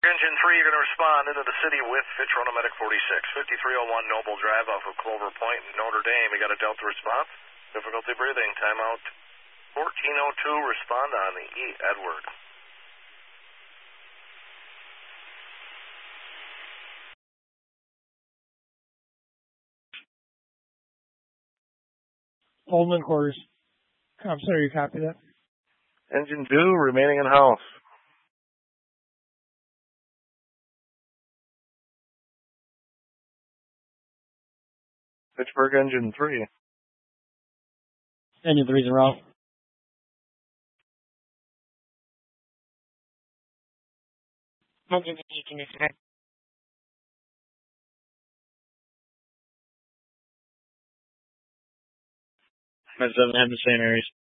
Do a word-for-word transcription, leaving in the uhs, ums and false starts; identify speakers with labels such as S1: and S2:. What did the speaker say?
S1: Engine three, you're going to respond into the city with Fitrona Medic forty-six. fifty-three oh one Noble Drive off of Clover Point in Notre Dame. You got a Delta response. Difficulty breathing. Timeout fourteen oh two. Respond on the E. Edward.
S2: Holden quarters. I'm sorry, you copy that?
S1: Engine two, remaining in house. Pittsburgh Engine three.
S2: Engine three's in route. Engine three, can you connect? Med seven, have the same areas.